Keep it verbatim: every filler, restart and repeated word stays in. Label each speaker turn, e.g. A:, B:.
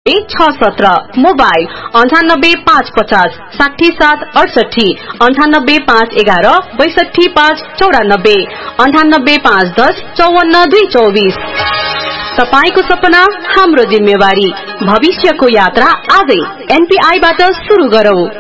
A: छ सत्र, मोबाइल अन्ठानब्बे पाँच पचास साठी सात अडसठी, अन्ठानब्बे पाँच एघार बैसठी पाँच चौरानब्बे, अन्ठानब्बे पाँच दस चौवन्न दुई चौबीस। तपाईको सपना हाम्रो जिम्मेवारी, भविष्यको यात्रा आजै एनपीआई बाट सुरु गरौं।